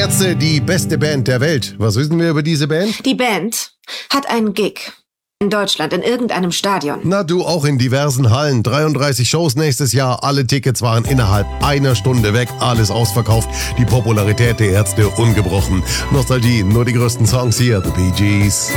Ärzte, die beste Band der Welt. Was wissen wir über diese Band? Die Band hat einen Gig in Deutschland, in irgendeinem Stadion. Na, du auch in diversen Hallen. 33 Shows nächstes Jahr. Alle Tickets waren innerhalb einer Stunde weg. Alles ausverkauft. Die Popularität der Ärzte ungebrochen. Nostalgie, nur die größten Songs hier. The Bee Gees.